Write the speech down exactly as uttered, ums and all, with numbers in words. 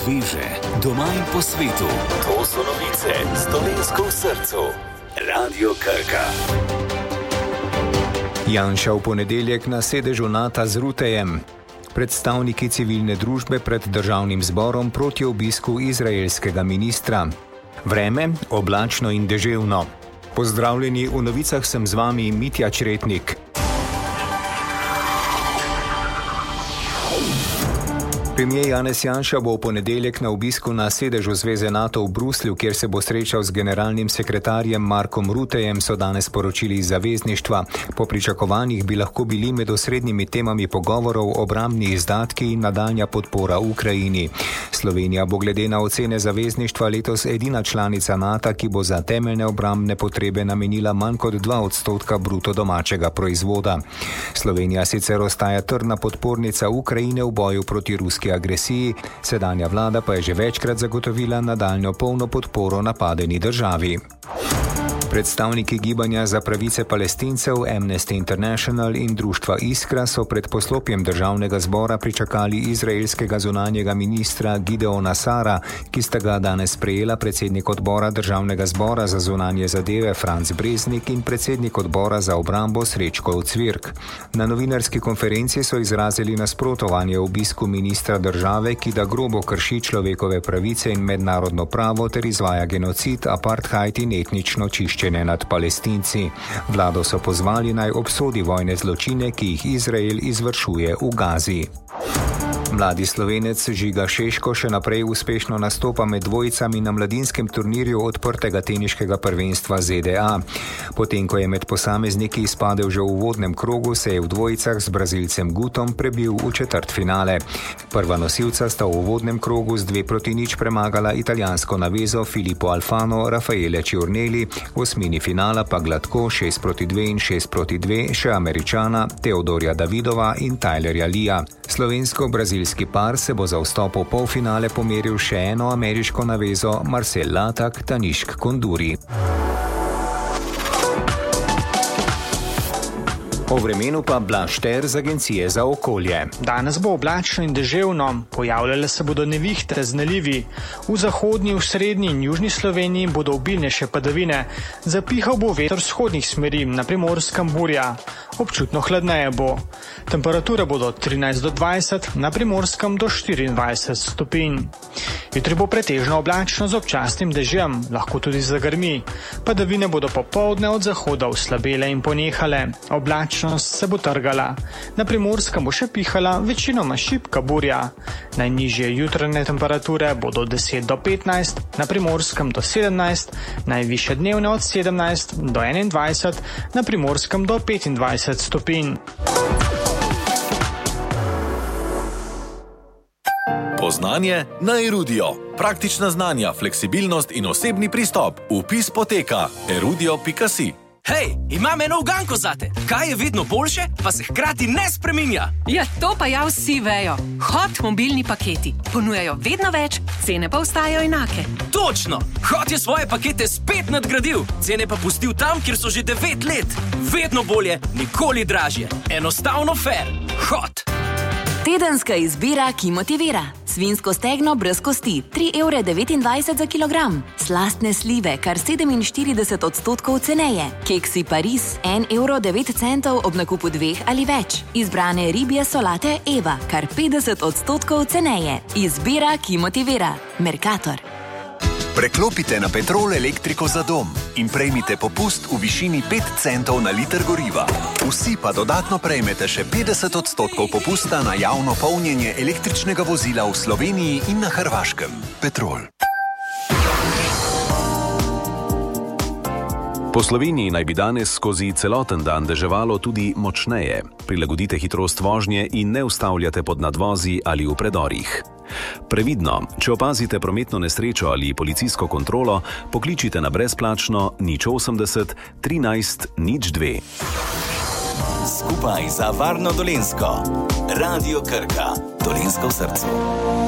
Sveže, doma in po svetu. To so novice s Dolenjsko v srcu. Radio Krka. Janša v ponedeljek na sedežu Nata z Rutejem. Predstavniki civilne družbe pred državnim zborom proti obisku izraelskega ministra. Vreme oblačno in deževno. Pozdravljeni, v novicah sem z vami Mitja Čretnik. Premijer Janez Janša bo v ponedeljek na obisku na sedežu Zveze Nato v Bruslju, kjer se bo srečal z generalnim sekretarjem Markom Rutejem, so danes poročili iz zavezništva. Po pričakovanjih bi lahko bili med osrednjimi temami pogovorov obrambni izdatki in nadaljnja podpora Ukrajini. Slovenija bo glede na ocene zavezništva letos edina članica Nata, ki bo za temeljne obrambne potrebe namenila manj kot dva odstotka bruto domačega proizvoda. Slovenija sicer ostaja trdna podpornica Ukrajine v boju proti ruski agresiji, sedanja vlada pa je že večkrat zagotovila nadaljnjo polno podporo napadeni državi. Predstavniki Gibanja za pravice Palestincev, Amnesty International in društva Iskra so pred poslopjem državnega zbora pričakali izraelskega zunanjega ministra Gideona Sara, ki sta ga danes sprejela predsednik odbora državnega zbora za zunanje zadeve Franc Breznik in predsednik odbora za obrambo Srečko Cvirk. Na novinarski konferenci so izrazili nasprotovanje obisku ministra države, ki da grobo krši človekove pravice in mednarodno pravo ter izvaja genocid, apartheid in etnično čiščenje nad Palestinci. Vlado so pozvali naj obsodi vojne zločine, ki jih Izrael izvršuje v Gazi. Mladi Slovenec Žiga Šeško še naprej uspešno nastopa med dvojicami na mladinskem turnirju odprtega teniškega prvenstva Z D A. Potem, ko je med posamezniki izpadel že v uvodnem krogu, se je v dvojicah z Brazilcem Gutom prebil v četrtfinale. Prva nosilca sta v uvodnem krogu z dve proti nič premagala italijansko navezo Filippo Alfano, Raffaele Ciornelli, v osmini finala pa gladko šest proti dve in šest proti dve še Američana Teodorja Davidova in Tylerja Leea. Slovensko-brazilski par se bo za vstop v polfinale pomeril še eno ameriško navezo Marcel Latak, Tanišk Konduri. O vremenu pa Blaž Šter z Agencije za okolje. Danes bo oblačno in deževno, pojavljale se bodo nevihte z nalivi. V zahodnji, v srednji in južni Sloveniji bodo obilnejše padavine. Zapihal bo veter vzhodnih smeri, na Primorskem burja. Občutno hladneje bo. Temperature bodo od trinajst do dvajset, na Primorskem do štiriindvajset stopinj. Jutri bo pretežno oblačno z občasnim dežjem, lahko tudi zagrmi. Padavine bodo popoldne od zahoda oslabele in ponehale. Oblačnost se bo trgala. Na Primorskem bo še pihala večinoma šibka burja. Najnižje jutranje temperature bodo od deset do petnajst, na Primorskem do sedemnajst, najvišje dnevne od sedemnajst do enaindvajset, na Primorskem do petindvajset stopinj. Poznanje na Erudio. Praktična znanja, fleksibilnost in osebni pristop. Vpis poteka erudio pika si. Hej, imam eno uganko zate. Kaj je vedno boljše, pa se hkrati ne spreminja? Ja, to pa ja vsi vejo. Hot mobilni paketi. Ponujajo vedno več, cene pa ostajajo enake. Točno! Hot je svoje pakete spet nadgradil, cene pa pustil tam, kjer so že devet let. Vedno bolje, nikoli dražje. Enostavno fair. Hot! Tedenska izbira, ki motivira. Svinjsko stegno brez kosti, tri evre devetindvajset za kilogram. Slastne slive, kar sedeminštirideset odstotkov ceneje. Keksi Paris, en evro devet centov ob nakupu dveh ali več. Izbrane ribje solate Eva, kar petdeset odstotkov ceneje. Izbira, ki motivira. Mercator. Preklopite na Petrol elektriko za dom in prejmite popust v višini pet centov na liter goriva. Vsi pa dodatno prejmete še petdeset odstotkov popusta na javno polnjenje električnega vozila v Sloveniji in na Hrvaškem. Petrol. Po Sloveniji naj bi danes skozi celoten dan deževalo tudi močneje. Prilagodite hitrost vožnje in ne ustavljate pod nadvozi ali v predorih. Previdno, če opazite prometno nesrečo ali policijsko kontrolo, pokličite na brezplačno nič osemdeset trinajst nič dve. Skupaj za varno Dolenjsko. Radio Krka. Dolenjsko v srcu.